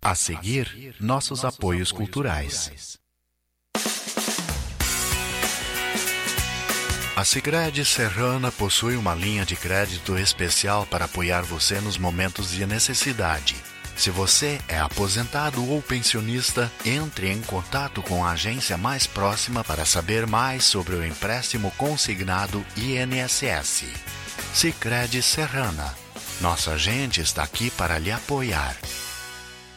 A seguir, nossos apoios culturais. A Sicredi Serrana possui uma linha de crédito especial para apoiar você nos momentos de necessidade. Se você é aposentado ou pensionista, entre em contato com a agência mais próxima para saber mais sobre o empréstimo consignado INSS. Sicredi Serrana. Nossa gente está aqui para lhe apoiar.